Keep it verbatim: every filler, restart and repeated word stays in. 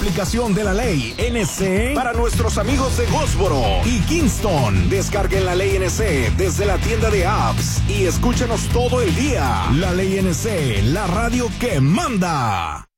aplicación de la ley N C para nuestros amigos de Goldsboro y Kingston. Descarguen la ley N C desde la tienda de apps y escúchanos todo el día. La ley N C, la radio que manda.